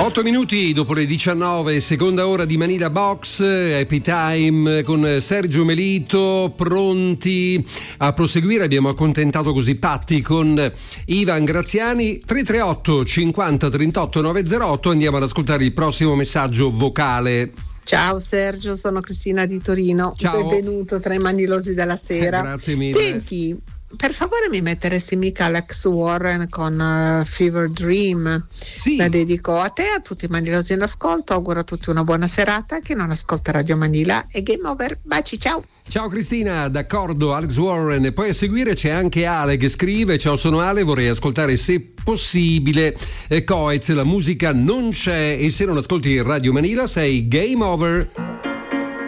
8 minuti dopo le 19, seconda ora di Manila Box, Happy Time con Sergio Melito, pronti a proseguire. Abbiamo accontentato così Patti con Ivan Graziani. 338 50 38 908. Andiamo ad ascoltare il prossimo messaggio vocale. Ciao Sergio, sono Cristina di Torino. Ciao. Benvenuto tra i manilosi della sera. Grazie mille. Senti, per favore mi metteresti mica Alex Warren con Fever Dream? Sì. La dedico a te e a tutti i manilosi in ascolto. Auguro a tutti una buona serata. Chi non ascolta Radio Manila e Game Over. Baci, ciao. Ciao Cristina, d'accordo, Alex Warren. E poi a seguire c'è anche Ale che scrive: ciao, sono Ale, vorrei ascoltare se possibile Coez, la musica non c'è, e se non ascolti Radio Manila sei Game Over.